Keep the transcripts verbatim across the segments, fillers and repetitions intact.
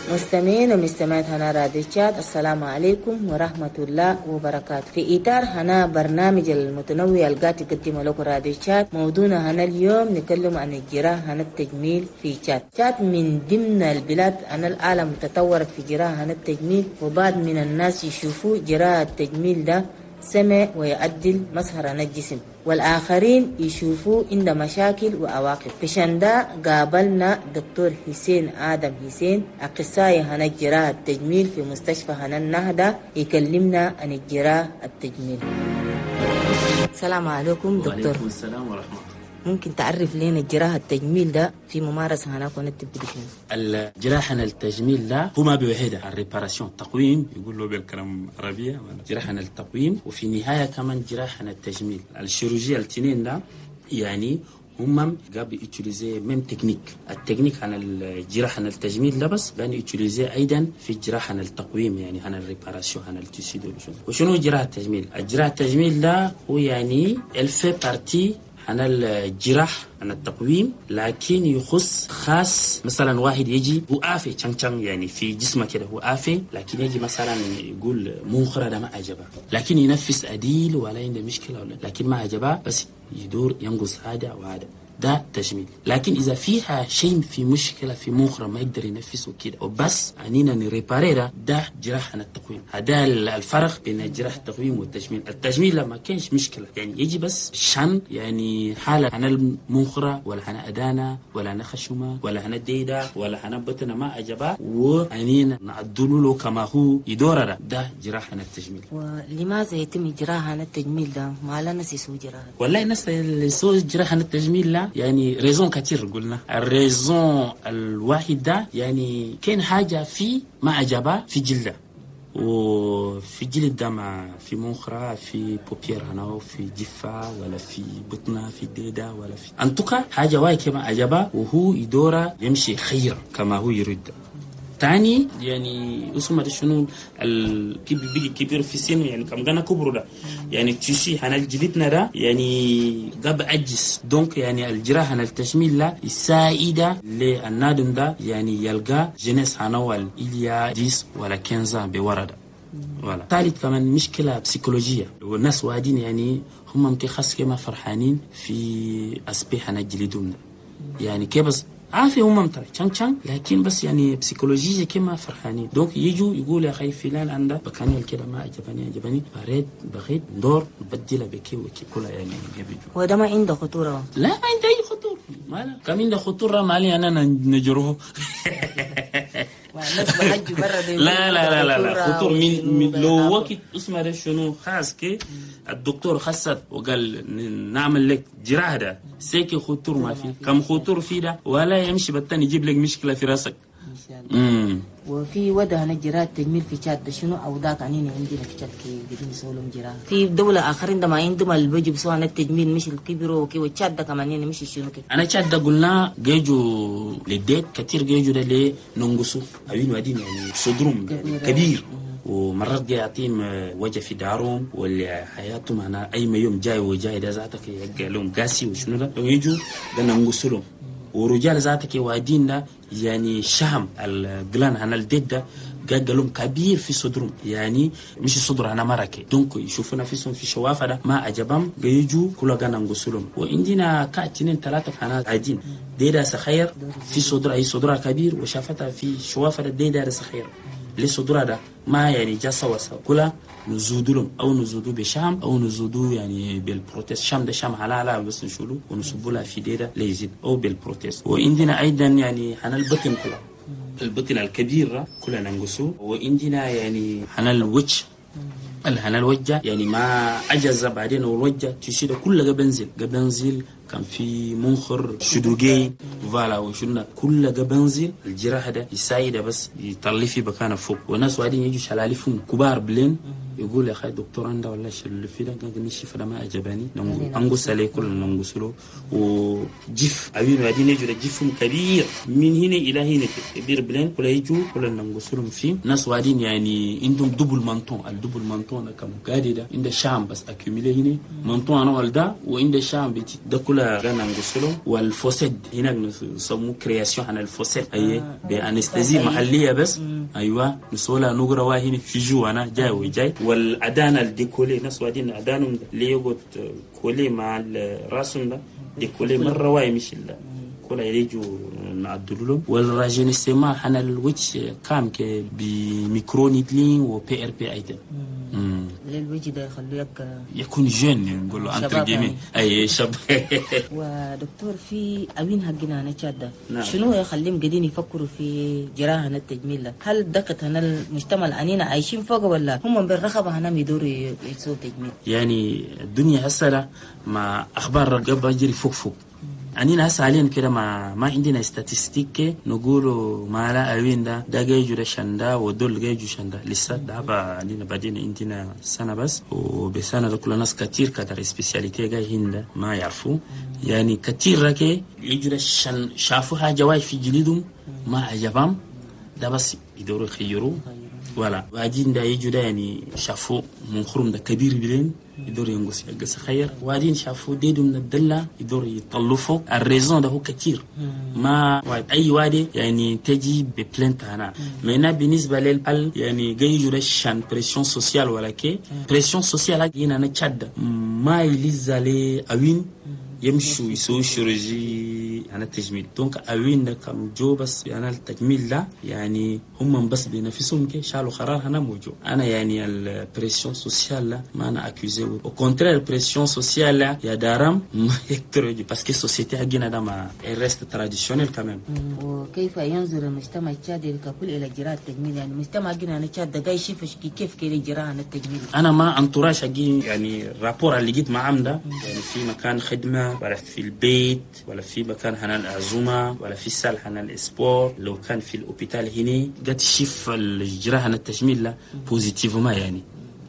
مستمعين ومستمعات هنا راديو تشاد، السلام عليكم ورحمة الله وبركاته. في إطار هنا برنامج المتنوع القاتل يقدم لكم راديو تشاد، موضوعنا هنا اليوم نتكلم عن الجراحة هنا التجميل في تشاد. تشاد من ضمن البلاد هنا العالم تطورت في جراحة هنا التجميل، وبعض من الناس يشوفوا جراحة التجميل ده سمع ويعدل مظهر الجسم، والآخرين يشوفوا عنده مشاكل وعواقب. في شندا قابلنا دكتور حسين آدم حسين، أخصائي هنا الجراحة التجميل في مستشفى هنا النهضة، يكلمنا عن الجراحة التجميل. السلام عليكم دكتور. وعليكم السلام ورحمة الله. ممكن تعرف لنا الجراحة التجميل ده في ممارسة هناك ونتبدأ فيه؟ الجراحة التجميل ده هو ما بوحدة الريباراسيون التقويم، يقول له بالكلام عربية جراحة التقويم، وفي النهاية كمان جراحة التجميل. الشيروجية الاثنين ده يعني هم قاعد يوتيليزي ميم تكنيك. التكنيك عن الجراحة التجميل ده بس قاعد يوتيليزي أيضا في جراحة التقويم، يعني عن الريباراسيون عن التيسيدو. وشنو جراحة التجميل؟ الجراحة التجميل ده هو يعني الفي بارتي عن الجراح عن التقويم، لكن يخص خاص. مثلا واحد يجي هو آفي تشان تشان يعني في جسمه كده هو آفي، لكن يجي مثلا يقول مخرة ده ما عجبه، لكن ينفس أديل ولا عنده مشكلة ولا، لكن ما عجبه بس يدور ينقص هذا وهذا، ده تجميل. لكن إذا فيها شيء في مشكلة في مخرة ما يقدر ينفس وكده وبس عنينا نريباري ده, ده جراحة عن التقويم. هذا الفرق بين جراحة التقويم والتجميل. التجميل لما كانش مشكلة يعني يجي بس شان يعني حالة عن المخرة ولا عن أدانة ولا عن خشمة ولا عن الديدة ولا عن بطنة ما عجبه، وعنينا نعدلوا له كما هو يدور ده, ده جراحة عن التجميل. ولماذا يتم جراحة عن التجميل ده؟ ما لا ناس يسوي جراحة؟ والله الناس اللي يسوي جراحة عن التجميل لا يعني ريزون كتير. قلنا الريزون الواحد ده يعني كان حاجة في ما عجبه في جلده، وفي جلد ده ما في مخرة في بوبير هنا وفي جفة ولا في بطنة في ديدة ولا في أنتوكا حاجة واحد كما عجبه، وهو يدور يمشي خير كما هو يريد. تاني يعني اسمه شنو الكبير بيجي كبير في السن يعني كم جانا كبره ده يعني تشي هنا الجلدنا ده يعني قاب عجز. دونك يعني الجراحة هنا التجميل لا السائدة للنادم ده يعني يلقى جنس هنا والإليا ديس ولا كنزة بورده ولا. ثالث كمان مشكلة بسيكولوجية، والناس وادين يعني هم متخصص كما فرحانين في أسبيح هنا الجلدهم ده يعني كيف عافية هم ممتع شان شان، لكن بس يعني بسيكولوجية كما فرحانين. دونك يجوا يقول يا أخي فلان عنده بكاني كده ما عجبني عجبني بريد بغيت دور بديله بكي وكي كلها يعني يبيجوا. وده ما عنده خطورة؟ لا ما عنده أي خطورة، ما لا كم عنده خطورة مالي أنا نجروه. لا لا لا لا خطور من, من لو وقت اسمه ده شنو خاص كي الدكتور خاصت وقال نعمل لك جراحة ده سيكي خطور ما في كم خطور في ده ولا يمشي بطن يجيب لك مشكلة في راسك. امم وفي وده هنا جراحة تجميل في تشاد شنو او ذاك عنيني عندنا في تشاد كي قاعدين يسووا لهم جراحة. في دولة آخرين ده ما عندهم اللي بيجوا بيسووا عن التجميل مش الكبيرو وكي، وتشاد ده كمان يعني مش شنو كي. أنا تشاد ده قلنا جيجوا للديت كتير جيجوا ده ليه ننقصوا أبين وادين يعني صدرهم كبير، ومرات جاي يعطيهم وجه في دارهم واللي حياتهم أنا أي ما يوم جاي وجاي ده ذاتك يلقى لهم قاسي وشنو ده يجوا ده ننقصوا لهم. ورجال ذاتك وادين ده يعني شهم الجلان هنا الديد ده قاعد لهم كبير في صدرهم يعني مش صدر أنا مركي. دونك يشوفون نفسهم في شوافة ده ما عجبهم يجوا كل جانا نقصلهم. وعندنا كاتنين ثلاثة حنات عادين ديدا سخير في صدر أي صدرها كبير وشافتها في شوافة ده ديدا سخير لصدرها ده ما يعني جالسة وسا كلها نزودلهم أو نزودو بشام أو نزودو يعني بالبروتست شام ده شام حلالة بس نشولو ونصبو لها في ديدا ليزيد أو بالبروتست. وعندنا أيضا يعني حنا البطن كلها البطن الكبيرة كلها ننقصو. وعندنا يعني حنا الوجه الحنا الوجه يعني ما عجز بعدين والوجه تشيده كلها قبنزل قبنزل كان في منخر شدوقي فوالا وشنا كل قبنزل الجراحة ده يساعد بس يطلع في بكانه فوق. وناس وادين يجوا شلاليفهم كبار بلين يقول يا أخي دكتور عنده ولا شيء اللي فيه ده قال نشي فده ما عجبني ننقص عليه كل ننقص له. وجف أبين وادين يجوا جفهم كبير من هنا إلى هنا كبير بلين كل يجوا كل ننقص لهم فيه. ناس وادين يعني عندهم دبل مانتون الدبل مانتون كم قادي ده عند الشام بس أكمله هنا مانتون أنا والدا وعند الشام بيجي ده كل كلها غانا نقصلهم. والفوسيد هناك نسموه كرياسيون عن الفوسيد أي بأنستيزي محلية بس. أيوة نسولا نقرا واهين في جوانا جاي وجاي. والأدانا الديكولي ناس وادين أدانهم اللي يقعد كولي مع الراسم ده ديكولي مرة واي مش إلا كولا يجوا نعدلهم. والراجينيسيما حنا الوجه كام ك بميكرونيدلين وبي ار بي ايضا. للوجه ده يخليك يكون جن نقول له انتر جيمي اي شاب. ودكتور في اوين حقنا انا تشاد نعم. شنو يخليهم قاعدين يفكروا في جراحه التجميل ده؟ هل دقت هنا المجتمع العنينا عايشين فوق ولا هم بالرخبه هنا يدوروا يسووا تجميل؟ يعني الدنيا هسه مع اخبار قبل يجري فوق فوق. أنينا هسه حاليا كده ما ما عندنا استاتستيك نقولوا ما لا أوين ده ده جايجو ده شندا ودول جايجو شندا لسه ده بقى عندنا بعدين عندنا سنة بس وبسنة ده كل ناس كتير كتر سبيشاليتي جاي هنا ما يعرفوا يعني كتير ركي يجوا ده شن شافوا حاجة واي في جليدهم ما عجبهم ده بس يدوروا يخيروا ولا بعدين ده يجوا ده يعني شافوا منخرم ده كبير بلين يدور ينقص يقص خير. وبعدين شافوا ديدو من الدلة يدور يطلفوا. الريزون ده هو كتير ما أي وادي يعني تجي ببلانت هنا. منا بالنسبة للبال يعني جاي يجرشان بريسيون سوسيال ولا كي بريسيون سوسيال هنا نتشد ما يلزا لي أوين يمشوا يسووا شيروجي أنا التجميل. دونك أوين ده كم جو بس أنا التجميل ده يعني هم بس بنفسهم كي شالوا قرار هنا موجود. أنا يعني البريسيون سوسيال لا ما أنا أكوزي. au contraire البريسيون سوسيال لا يا دارم ما يكترجي باسكو السوسيتي حقنا ده ما ريست تراديشنال كمان. وكيف ينظر المجتمع التشادي ككل إلى جراحة التجميل؟ يعني المجتمع حقنا أنا تشاد ده جاي شوف كيف كده جراحة التجميل. أنا ما انتوراج حقي يعني رابور اللي جيت معهم ده يعني في مكان خدمة ولا في البيت ولا في مكان هنا العزومة ولا في سال هنا الاسبور. لو كان في الأوبيتال هنا قد شيف الجراحة التجميل لا بوزيتيف ما يعني.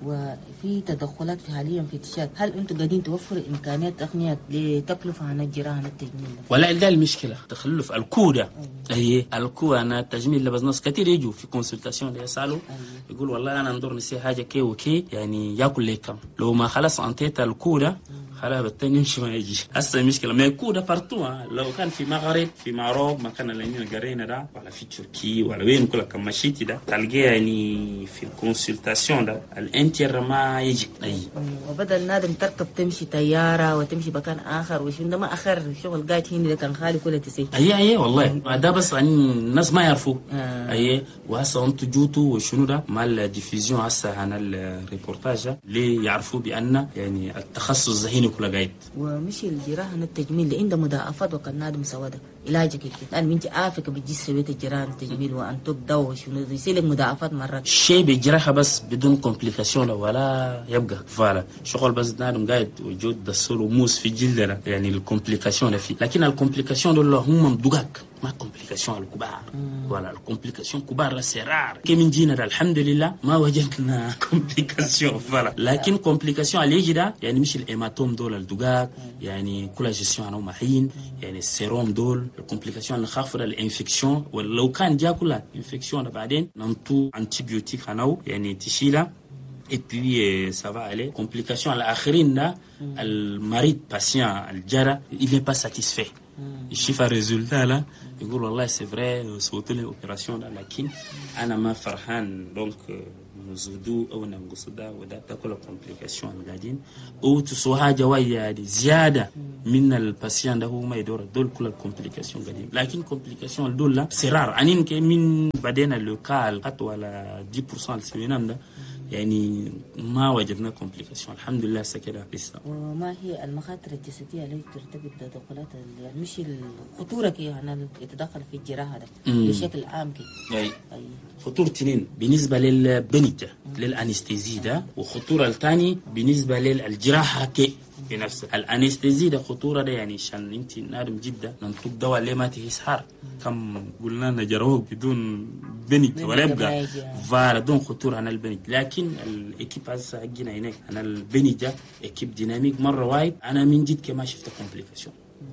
وفي تدخلات في حاليا في تشاد، هل انتم قاعدين توفروا امكانيات تقنيات لتكلفه عن الجراحه التجميل؟ ولا ده المشكله تخلف الكوده. اي الكوده انا التجميل بس ناس كثير يجوا في كونسلتاسيون يسالوا يقول والله انا ندور نسي حاجه كي وكي يعني ياكل لي كم. لو ما خلص انتيت الكوده خلاص بالتاني يمشي ما يجي. هسه المشكله ما الكوده بارتو. لو كان في مغرب في ماروك مكان اللي القرينه ده ولا في تركيا ولا وين كل كم مشيتي ده تلقى يعني في الكونسلتاسيون ده الانتر ما يجي. اي وبدل نادم تركب تمشي طياره وتمشي مكان اخر وشو ده ما اخر شغل قاعد هنا كان خالي كله تسي. اي اي والله ده بس يعني الناس ما يعرفوا. آه. اي وهسه انتوا جوتوا وشنو ده مال الديفيزيون هسه عن الريبورتاج ليه يعرفوا بان يعني التخصص ذهني كله قاعد. ومش الجراحه التجميل اللي عنده مضاعفات وكان نادم سواده علاجك كده الان انت عافك بتجي سويت الجراحه التجميل وان تبدا وشنو يصير لك مضاعفات مرات شيء بالجراحه بس بدون كومبليكاسيون ولا يبقى فعلا شغل بس نادم قاعد وجود دسول وموس في جلدنا يعني الكومبليكاسيون فيه. لكن الكومبليكاسيون دول هم دقاق ما كومبليكاسيون الكبار ولا الكومبليكاسيون كبار سرار كم جينا الحمد لله ما وجدنا كومبليكاسيون فعلا. لكن كومبليكاسيون اللي يجي ده يعني مش الهيماتوم دول الدقاق يعني كل جيستيون انا محين يعني السيروم دول الكومبليكاسيون اللي خافره الانفكسيون ولو كان جا كلها انفكسيون بعدين ننطو انتيبيوتيك هناو يعني تشيلها et puis euh, ça va aller. Complication à l'akhirine là, le mari patient le jara il n'est pas satisfait. Il chiffre résultat là il dit والله c'est vrai صوت l'opération là lakin انا ما فرحان donc نزودو او ننقصو ده وده تاكل complication القاعدين او تسو حاجه وايا زياده من الباسيان ده هو ما يدور دول كل complication قاعدين. لكن complication دول لا سرار انين من بعدين اللوكال قط ولا عشرة بالمية السمينام ده يعني ما وجدنا كومبليكاسيون الحمد لله سكده لسه. وما هي المخاطر الجسديه التي ترتبط بتدخلات يعني مش الخطوره كي يعني يتدخل في الجراحه ده بشكل عام كي؟ اي اي خطوره اثنين بالنسبه للبنيته للانستيزي ده وخطوره الثاني بالنسبه للجراحه كي بنفسه. الانستيزي ده خطوره ده يعني عشان انت نادم جدا ننطق دواء ليه ما تهسحر كم قلنا نجروه بدون بنت ولا يبقى فار دون خطوره عن البنت. لكن الاكيب هسه حقنا هناك انا البنت ده اكيب ديناميك مره وايد انا من جد كما شفت كومبليكاسيون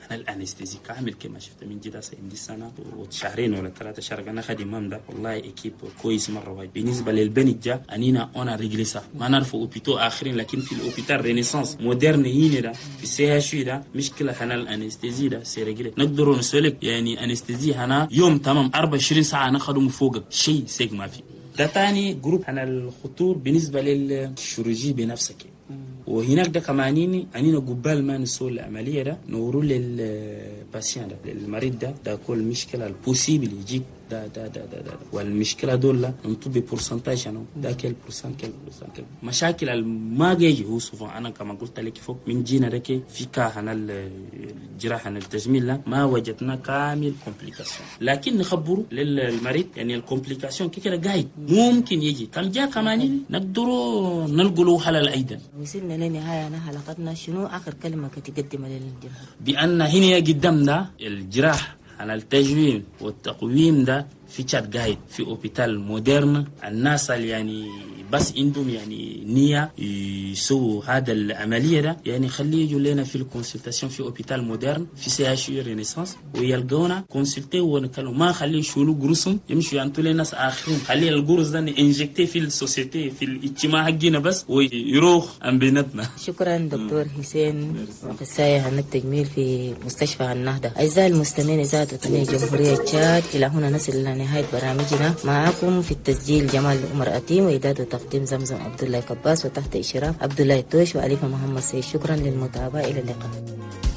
أنا الأنستيزي كامل كما شفت من جدا عندي سنة وشهرين ولا ثلاثة شهر أنا خدي مام ده والله إكيب كويس مرة وايد. بالنسبة للبنت جا أنينا أنا رجلسا ما نعرف أوبيتو آخرين لكن في الأوبيتال رينيسانس مودرن هنا ده في السي اتش ده مشكلة هنا الأنستيزي ده سي رجلي نقدروا نسولك يعني أنستيزي هنا يوم تمام أربعة وعشرين ساعة ناخدهم فوق شيء سيج ما في. ده تاني جروب هنا الخطور بالنسبة للشروجي بنفسك وهناك ده كمانيني أنينا قبال ما نسول العملية ده نورو للباسيان ده للمريض ده ده كل مشكلة البوسيبل يجيك ده ده ده ده, ده. والمشكلة دول ننطو ببورسنتاج أنا ده كل بورسنت كل بورسنت كل مشاكل الما جيجي هو سوفا أنا كما قلت لك فوق من جينا ركي في كهنا الجراحة التجميل لا ما وجدنا كامل كومبليكاسيون لكن نخبروا للمريض يعني الكومبليكاسيون كي كده جاي ممكن يجي كان جاء كمان نقدروا نلقوا حلال أيضا. وصلنا لنهاية أنا حلقتنا شنو آخر كلمة كتقدمها للجمهور؟ بأن هنا قدامنا الجراح على التجويم والتقويم ده في تشات جايد في اوبيتال مودرن الناس اللي يعني بس عندهم يعني نية يسووا هذا العملية ده يعني خليه يجوا لنا في الكونسلتاسيون في اوبيتال مودرن في سي اتش يو رينيسانس ويلقونا كونسلتي ونكلم ما خليه يشولوا جروسهم يمشوا ينتوا لنا ناس آخرين خليه الجروس ده انجكتي في السوسيتي في الاجتماع حقنا بس ويروح عن بيناتنا. شكرا دكتور حسين أخصائي عن التجميل في مستشفى النهضة. أعزائي المستمعين إذاعة وطنية جمهورية تشاد إلى هنا نصل إلى نهاية برنامجنا معكم في التسجيل جمال عمر أتيم وإعداد وتقديم زمزم عبد الله كباس وتحت إشراف عبد الله التوش وأليفة محمد سيد. شكرا للمتابعة إلى اللقاء.